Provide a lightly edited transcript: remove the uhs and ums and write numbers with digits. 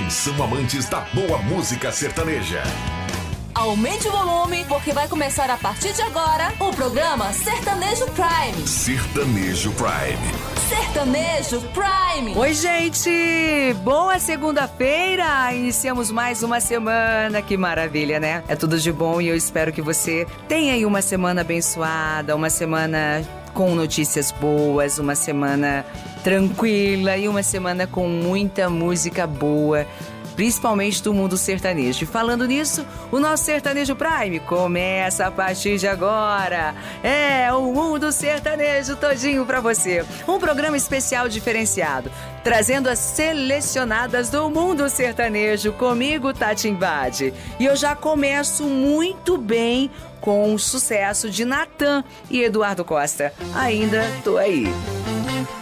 Atenção, amantes da boa música sertaneja. Aumente o volume, porque vai começar a partir de agora o programa Sertanejo Prime. Sertanejo Prime. Sertanejo Prime. Oi, gente! Boa segunda-feira! Iniciamos mais uma semana. Que maravilha, né? É tudo de bom e eu espero que você tenha aí uma semana abençoada, uma semana com notícias boas, uma semana tranquila e uma semana com muita música boa, principalmente do mundo sertanejo. E falando nisso, o nosso Sertanejo Prime começa a partir de agora. É o mundo sertanejo todinho pra você. Um programa especial diferenciado, trazendo as selecionadas do mundo sertanejo comigo, Tati Invade. E eu já começo muito bem com o sucesso de Natan e Eduardo Costa. Ainda tô aí.